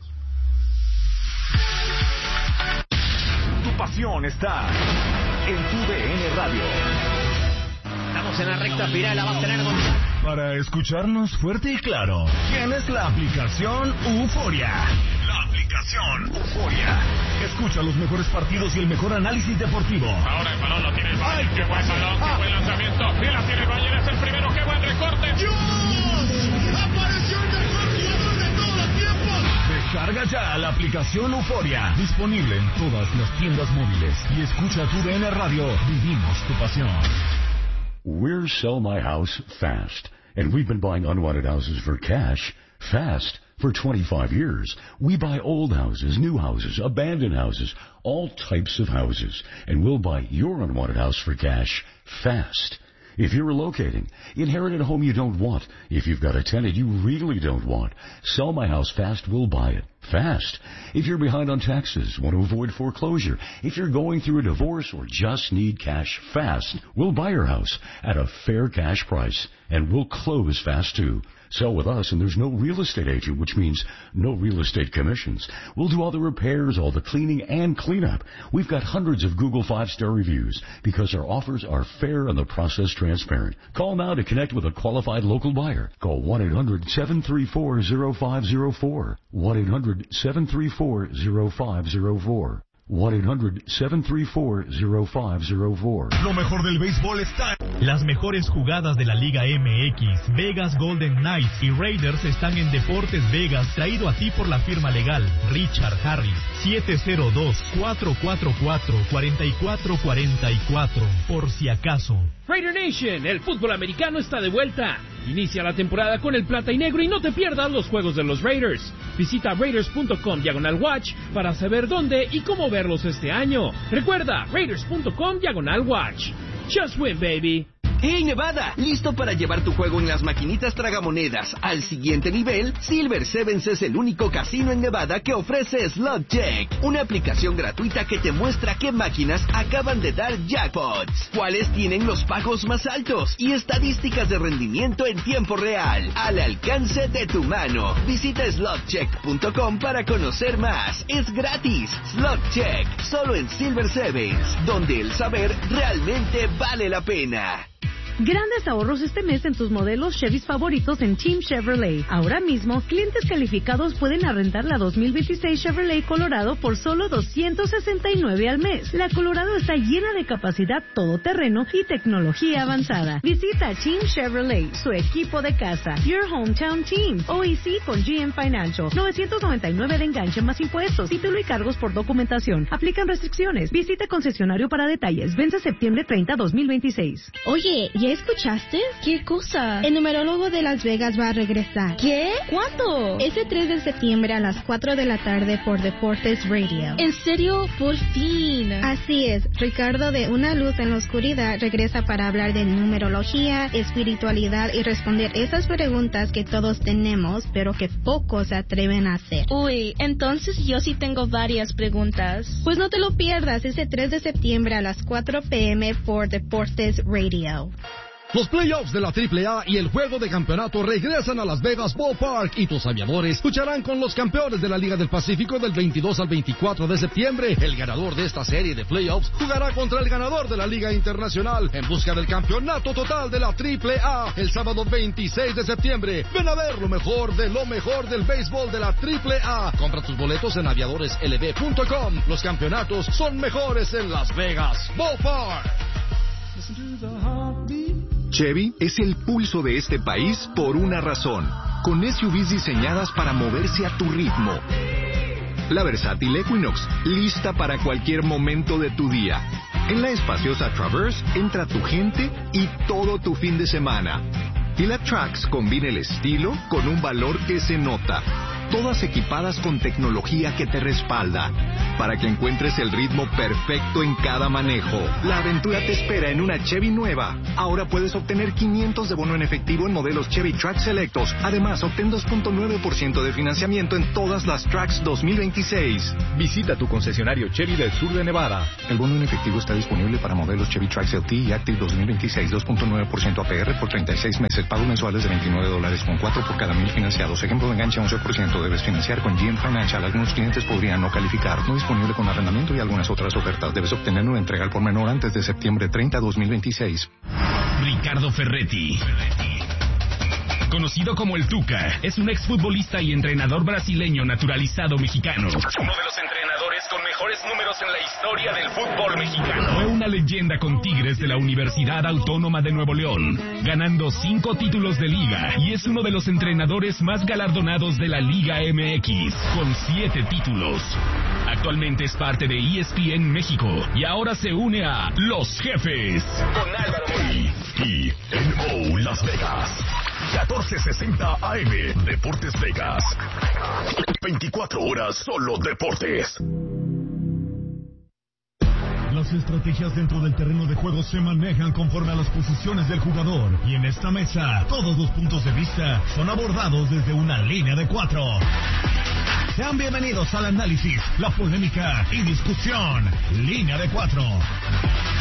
Tu pasión está en Tu D N Radio. Estamos en la recta final, la va a tener con... Para escucharnos fuerte y claro, tienes la aplicación Euforia. La aplicación Euforia. Escucha los mejores partidos y el mejor análisis deportivo. Ahora el balón lo tiene el Bayern. Qué buen balón, qué buen lanzamiento. Y la tiene el Bayern, es el primero. Qué buen recorte. ¡Dios! ¡Apareció el mejor jugador de todos los tiempos! Descarga ya la aplicación Euforia. Disponible en todas las tiendas móviles. Y escucha Tu D N Radio. Vivimos tu pasión. We're Sell My House Fast, and we've been buying unwanted houses for cash fast for twenty-five years. We buy old houses, new houses, abandoned houses, all types of houses, and we'll buy your unwanted house for cash fast. If you're relocating, inherit a home you don't want. If you've got a tenant you really don't want, Sell My House Fast will buy it. Fast. If you're behind on taxes, want to avoid foreclosure, if you're going through a divorce or just need cash fast, we'll buy your house at a fair cash price, and we'll close fast too. Sell with us, and there's no real estate agent, which means no real estate commissions. We'll do all the repairs, all the cleaning, and cleanup. We've got hundreds of Google five-star reviews because our offers are fair and the process transparent. Call now to connect with a qualified local buyer. Call one eight hundred seven three four zero five zero four. one eight hundred seven three four zero five zero four. one eight hundred seven three four zero five zero four. Lo mejor del béisbol está... Las mejores jugadas de la Liga M X, Vegas Golden Knights y Raiders están en Deportes Vegas, traído a ti por la firma legal Richard Harris. siete cero dos, cuatro cuatro cuatro, cuatro cuatro cuatro cuatro, por si acaso. Raider Nation, el fútbol americano está de vuelta. Inicia la temporada con el plata y negro y no te pierdas los juegos de los Raiders. Visita raiders punto com diagonal watch para saber dónde y cómo verlos este año. Recuerda, raiders punto com diagonal watch. Just win, baby. ¡Hey, Nevada! ¿Listo para llevar tu juego en las maquinitas tragamonedas al siguiente nivel? Silver Sevens es el único casino en Nevada que ofrece Slot Check, una aplicación gratuita que te muestra qué máquinas acaban de dar jackpots, cuáles tienen los pagos más altos y estadísticas de rendimiento en tiempo real, al alcance de tu mano. Visita slot check punto com para conocer más. Es gratis. Slot Check, solo en Silver Sevens, donde el saber realmente vale la pena. Grandes ahorros este mes en tus modelos Chevys favoritos en Team Chevrolet. Ahora mismo, clientes calificados pueden arrendar la dos mil veintiséis Chevrolet Colorado por solo doscientos sesenta y nueve al mes. La Colorado está llena de capacidad todoterreno y tecnología avanzada. Visita Team Chevrolet, su equipo de casa. Your Hometown Team. O E C con G M Financial. novecientos noventa y nueve de enganche más impuestos. Título y cargos por documentación. Aplican restricciones. Visita concesionario para detalles. Vence septiembre treinta, dos mil veintiséis. Oye, ¿ya escuchaste? ¿Qué cosa? El numerólogo de Las Vegas va a regresar. ¿Qué? ¿Cuándo? Ese tres de septiembre a las cuatro de la tarde por Deportes Radio. ¿En serio? Por fin. Así es. Ricardo de Una Luz en la Oscuridad regresa para hablar de numerología, espiritualidad y responder esas preguntas que todos tenemos, pero que pocos se atreven a hacer. Uy, entonces yo sí tengo varias preguntas. Pues no te lo pierdas ese tres de septiembre a las cuatro p m por Deportes Radio. Los playoffs de la triple A y el juego de campeonato regresan a Las Vegas Ballpark y tus aviadores lucharán con los campeones de la Liga del Pacífico del veintidós al veinticuatro de septiembre. El ganador de esta serie de playoffs jugará contra el ganador de la Liga Internacional en busca del campeonato total de la triple A el sábado veintiséis de septiembre. Ven a ver lo mejor de lo mejor del béisbol de la triple A. Compra tus boletos en aviadores l b punto com. Los campeonatos son mejores en Las Vegas Ballpark. Chevy es el pulso de este país por una razón, con S U Vs diseñadas para moverse a tu ritmo. La versátil Equinox, lista para cualquier momento de tu día. En la espaciosa Traverse entra tu gente y todo tu fin de semana. Y la Trax combina el estilo con un valor que se nota. Todas equipadas con tecnología que te respalda, para que encuentres el ritmo perfecto en cada manejo. La aventura te espera en una Chevy nueva. Ahora puedes obtener quinientos de bono en efectivo en modelos Chevy Trax selectos. Además, obtén dos punto nueve por ciento de financiamiento en todas las Trax dos mil veintiséis. Visita tu concesionario Chevy del sur de Nevada. El bono en efectivo está disponible para modelos Chevy Trax L T y Active dos mil veintiséis, dos punto nueve por ciento A P R por treinta y seis meses. Pagos mensuales de veintinueve dólares con cuatro por cada mil financiados. Ejemplo de enganche once por ciento. Debes financiar con G M Financial. Algunos clientes podrían no calificar. No disponible con arrendamiento y algunas otras ofertas. Debes obtener una entrega al por menor antes de septiembre treinta, dos mil veintiséis. Ricardo Ferretti, conocido como el Tuca, es un exfutbolista y entrenador brasileño naturalizado mexicano. Uno de los entrenadores con mejores números en la historia del fútbol mexicano. Fue una leyenda con Tigres de la Universidad Autónoma de Nuevo León, ganando cinco títulos de liga, y es uno de los entrenadores más galardonados de la Liga M X, con siete títulos. Actualmente es parte de E S P N México y ahora se une a Los Jefes con Álvaro Mori. E N O Las Vegas. catorce sesenta A M, Deportes Vegas. veinticuatro horas solo deportes. Las estrategias dentro del terreno de juego se manejan conforme a las posiciones del jugador. Y en esta mesa, todos los puntos de vista son abordados desde una línea de cuatro. Sean bienvenidos al análisis, la polémica y discusión. Línea de cuatro.